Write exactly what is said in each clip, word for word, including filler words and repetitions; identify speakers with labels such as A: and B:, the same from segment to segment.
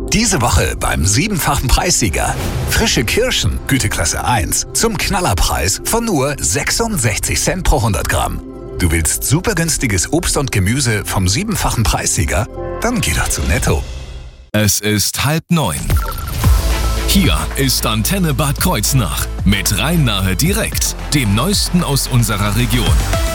A: Diese Woche beim siebenfachen Preissieger. Frische Kirschen, Güteklasse eins, zum Knallerpreis von nur sechsundsechzig Cent pro hundert Gramm. Du willst super günstiges Obst und Gemüse vom siebenfachen Preissieger? Dann geh doch zu Netto.
B: Es ist halb neun. Hier ist Antenne Bad Kreuznach mit Rhein-Nahe direkt, dem Neuesten aus unserer Region.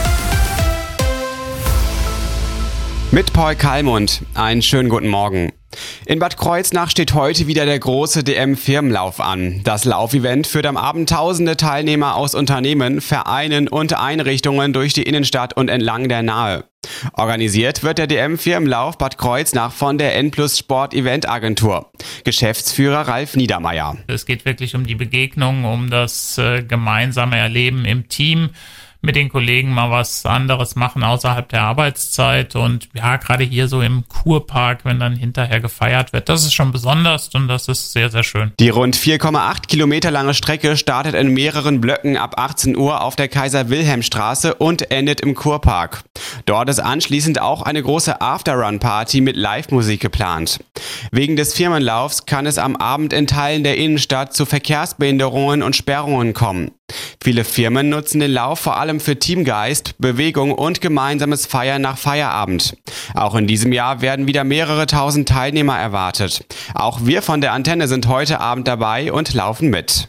C: Mit Paul Kallmund. Einen schönen guten Morgen. In Bad Kreuznach steht heute wieder der große D M-Firmenlauf an. Das Laufevent führt am Abend tausende Teilnehmer aus Unternehmen, Vereinen und Einrichtungen durch die Innenstadt und entlang der Nahe. Organisiert wird der D M-Firmenlauf Bad Kreuznach von der N plus Sport Event Agentur. Geschäftsführer Ralf Niedermeyer.
D: Es geht wirklich um die Begegnung, um das äh, gemeinsame Erleben im Team, mit den Kollegen mal was anderes machen außerhalb der Arbeitszeit und ja, gerade hier so im Kurpark, wenn dann hinterher gefeiert wird, das ist schon besonders und das ist sehr, sehr schön.
C: Die rund vier Komma acht Kilometer lange Strecke startet in mehreren Blöcken ab achtzehn Uhr auf der Kaiser-Wilhelm-Straße und endet im Kurpark. Dort ist anschließend auch eine große After-Run-Party mit Live-Musik geplant. Wegen des Firmenlaufs kann es am Abend in Teilen der Innenstadt zu Verkehrsbehinderungen und Sperrungen kommen. Viele Firmen nutzen den Lauf vor allem für Teamgeist, Bewegung und gemeinsames Feiern nach Feierabend. Auch in diesem Jahr werden wieder mehrere tausend Teilnehmer erwartet. Auch wir von der Antenne sind heute Abend dabei und laufen mit.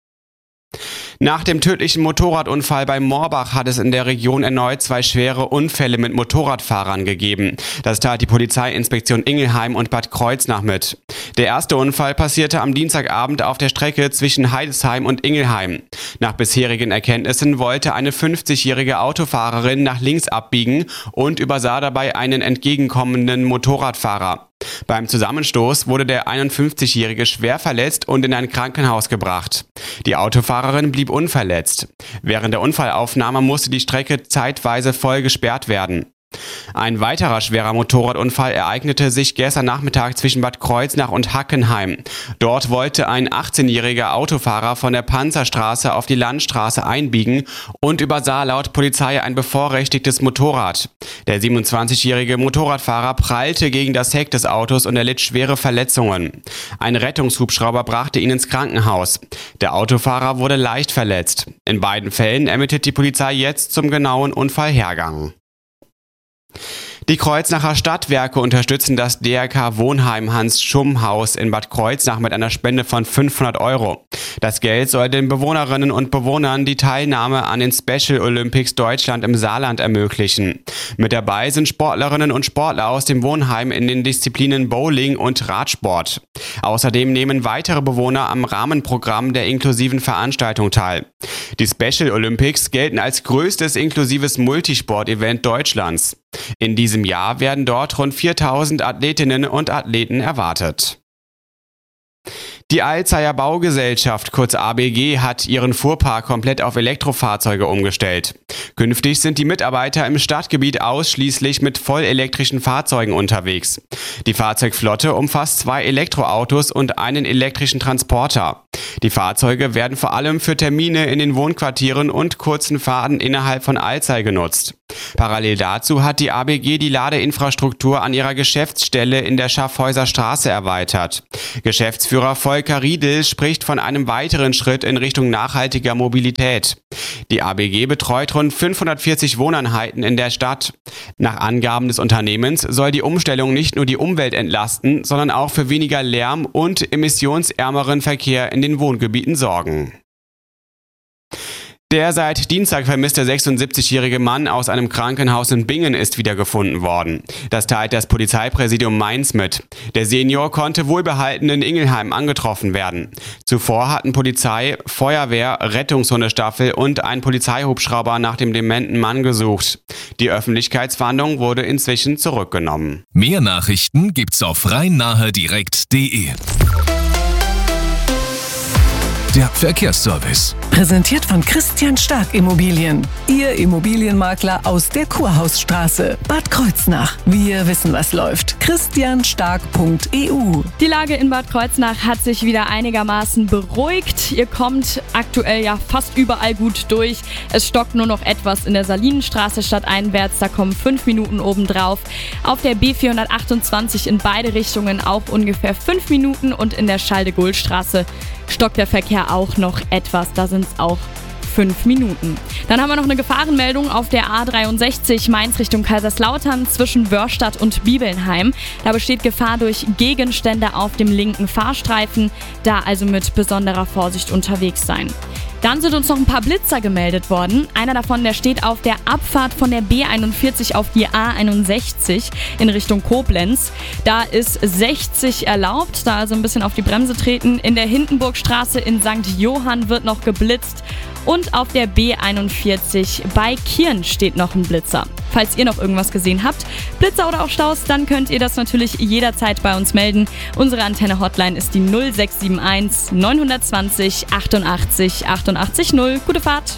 C: Nach dem tödlichen Motorradunfall bei Morbach hat es in der Region erneut zwei schwere Unfälle mit Motorradfahrern gegeben. Das tat die Polizeiinspektion Ingelheim und Bad Kreuznach mit. Der erste Unfall passierte am Dienstagabend auf der Strecke zwischen Heidesheim und Ingelheim. Nach bisherigen Erkenntnissen wollte eine fünfzigjährige Autofahrerin nach links abbiegen und übersah dabei einen entgegenkommenden Motorradfahrer. Beim Zusammenstoß wurde der einundfünfzigjährige schwer verletzt und in ein Krankenhaus gebracht. Die Autofahrerin blieb unverletzt. Während der Unfallaufnahme musste die Strecke zeitweise voll gesperrt werden. Ein weiterer schwerer Motorradunfall ereignete sich gestern Nachmittag zwischen Bad Kreuznach und Hackenheim. Dort wollte ein achtzehnjähriger Autofahrer von der Panzerstraße auf die Landstraße einbiegen und übersah laut Polizei ein bevorrechtigtes Motorrad. Der siebenundzwanzigjährige Motorradfahrer prallte gegen das Heck des Autos und erlitt schwere Verletzungen. Ein Rettungshubschrauber brachte ihn ins Krankenhaus. Der Autofahrer wurde leicht verletzt. In beiden Fällen ermittelt die Polizei jetzt zum genauen Unfallhergang. Die Kreuznacher Stadtwerke unterstützen das D R K Wohnheim Hans-Schumm-Haus in Bad Kreuznach mit einer Spende von fünfhundert Euro. Das Geld soll den Bewohnerinnen und Bewohnern die Teilnahme an den Special Olympics Deutschland im Saarland ermöglichen. Mit dabei sind Sportlerinnen und Sportler aus dem Wohnheim in den Disziplinen Bowling und Radsport. Außerdem nehmen weitere Bewohner am Rahmenprogramm der inklusiven Veranstaltung teil. Die Special Olympics gelten als größtes inklusives Multisport-Event Deutschlands. In diesem Jahr werden dort rund viertausend Athletinnen und Athleten erwartet. Die Alzeyer Baugesellschaft, kurz A B G, hat ihren Fuhrpark komplett auf Elektrofahrzeuge umgestellt. Künftig sind die Mitarbeiter im Stadtgebiet ausschließlich mit vollelektrischen Fahrzeugen unterwegs. Die Fahrzeugflotte umfasst zwei Elektroautos und einen elektrischen Transporter. Die Fahrzeuge werden vor allem für Termine in den Wohnquartieren und kurzen Fahrten innerhalb von Alzey genutzt. Parallel dazu hat die A B G die Ladeinfrastruktur an ihrer Geschäftsstelle in der Schaffhäuser Straße erweitert. Geschäftsführer Volker Riedel spricht von einem weiteren Schritt in Richtung nachhaltiger Mobilität. Die A B G betreut rund fünfhundertvierzig Wohneinheiten in der Stadt. Nach Angaben des Unternehmens soll die Umstellung nicht nur die Umwelt entlasten, sondern auch für weniger Lärm und emissionsärmeren Verkehr in den Wohngebieten sorgen. Der seit Dienstag vermisste sechsundsiebzigjährige Mann aus einem Krankenhaus in Bingen ist wiedergefunden worden. Das teilt das Polizeipräsidium Mainz mit. Der Senior konnte wohlbehalten in Ingelheim angetroffen werden. Zuvor hatten Polizei, Feuerwehr, Rettungshundestaffel und ein Polizeihubschrauber nach dem dementen Mann gesucht. Die Öffentlichkeitsfahndung wurde inzwischen zurückgenommen.
B: Mehr Nachrichten gibt's auf rhein nahe direkt punkt de. der Verkehrsservice.
E: Präsentiert von Christian Stark Immobilien. Ihr Immobilienmakler aus der Kurhausstraße. Bad Kreuznach. Wir wissen, was läuft. christian stark punkt e u.
F: Die Lage in Bad Kreuznach hat sich wieder einigermaßen beruhigt. Ihr kommt aktuell ja fast überall gut durch. Es stockt nur noch etwas in der Salinenstraße stadteinwärts. Da kommen fünf Minuten obendrauf. Auf der B vierhundertachtundzwanzig in beide Richtungen auch ungefähr fünf Minuten. Und in der Schalde-Gohl-Straße stockt der Verkehr auch noch etwas. Da sind es auch fünf Minuten. Dann haben wir noch eine Gefahrenmeldung auf der A dreiundsechzig Mainz Richtung Kaiserslautern zwischen Wörstadt und Bibelnheim. Da besteht Gefahr durch Gegenstände auf dem linken Fahrstreifen. Da also mit besonderer Vorsicht unterwegs sein. Dann sind uns noch ein paar Blitzer gemeldet worden. Einer davon, der steht auf der Abfahrt von der B einundvierzig auf die A einundsechzig in Richtung Koblenz. Da ist sechzig erlaubt, da also ein bisschen auf die Bremse treten. In der Hindenburgstraße in Sankt Johann wird noch geblitzt. Und auf der B einundvierzig bei Kirn steht noch ein Blitzer. Falls ihr noch irgendwas gesehen habt, Blitzer oder auch Staus, dann könnt ihr das natürlich jederzeit bei uns melden. Unsere Antenne-Hotline ist die null sechs sieben eins neun zwei null achtundachtzig achtundachtzig null. Gute Fahrt!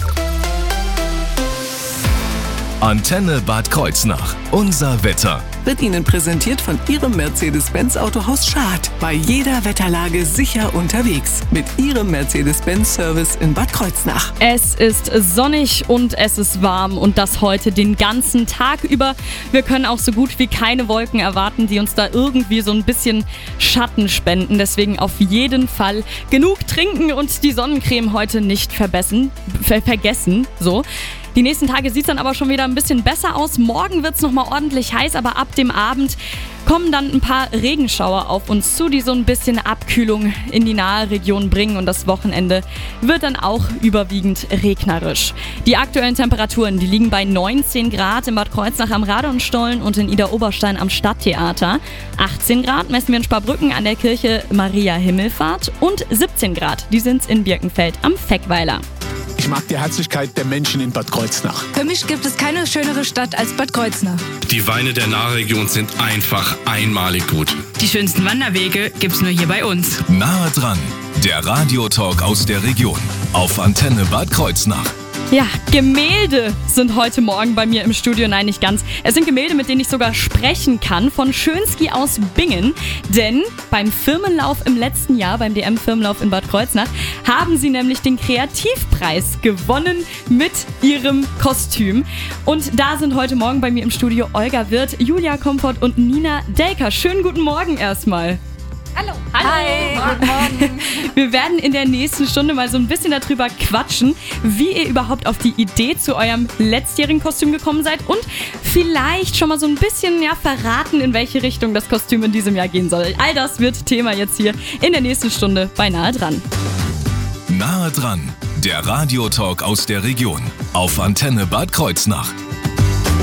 B: Antenne Bad Kreuznach. Unser Wetter.
E: Wird Ihnen präsentiert von Ihrem Mercedes-Benz Autohaus Schad. Bei jeder Wetterlage sicher unterwegs. Mit Ihrem Mercedes-Benz-Service in Bad Kreuznach.
F: Es ist sonnig und es ist warm und das heute den ganzen Tag über. Wir können auch so gut wie keine Wolken erwarten, die uns da irgendwie so ein bisschen Schatten spenden. Deswegen auf jeden Fall genug trinken und die Sonnencreme heute nicht verbessen, ver- vergessen. So. Die nächsten Tage sieht es dann aber schon wieder ein bisschen besser aus. Morgen wird es nochmal ordentlich heiß, aber ab dem Abend kommen dann ein paar Regenschauer auf uns zu, die so ein bisschen Abkühlung in die nahe Region bringen. Und das Wochenende wird dann auch überwiegend regnerisch. Die aktuellen Temperaturen, die liegen bei neunzehn Grad in Bad Kreuznach am Radonstollen und in Idar-Oberstein am Stadttheater. achtzehn Grad messen wir in Sparbrücken an der Kirche Maria Himmelfahrt und siebzehn Grad, die sind in Birkenfeld am Feckweiler.
G: Ich mag die Herzlichkeit der Menschen in Bad Kreuznach.
H: Für mich gibt es keine schönere Stadt als Bad Kreuznach.
I: Die Weine der Nahregion sind einfach einmalig gut.
J: Die schönsten Wanderwege gibt's nur hier bei uns.
B: Nahe dran, der Radiotalk aus der Region auf Antenne Bad Kreuznach.
F: Ja, Gemälde sind heute Morgen bei mir im Studio. Nein, nicht ganz. Es sind Gemälde, mit denen ich sogar sprechen kann, von Schönski aus Bingen. Denn beim Firmenlauf im letzten Jahr, beim D M-Firmenlauf in Bad Kreuznach, haben sie nämlich den Kreativpreis gewonnen mit ihrem Kostüm. Und da sind heute Morgen bei mir im Studio Olga Wirth, Julia Komfort und Nina Delker. Schönen guten Morgen erstmal.
H: Hallo.
F: Hallo.
H: Guten Morgen.
F: Wir werden in der nächsten Stunde mal so ein bisschen darüber quatschen, wie ihr überhaupt auf die Idee zu eurem letztjährigen Kostüm gekommen seid und vielleicht schon mal so ein bisschen ja, verraten, in welche Richtung das Kostüm in diesem Jahr gehen soll. All das wird Thema jetzt hier in der nächsten Stunde bei Nahe dran.
B: Nahe dran, der Radiotalk aus der Region auf Antenne Bad Kreuznach.